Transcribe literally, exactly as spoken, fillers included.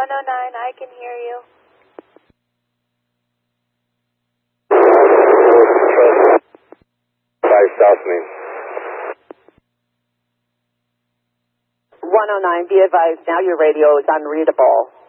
one oh nine, I can hear you. Five South Main. one oh nine, be advised, now your radio is unreadable.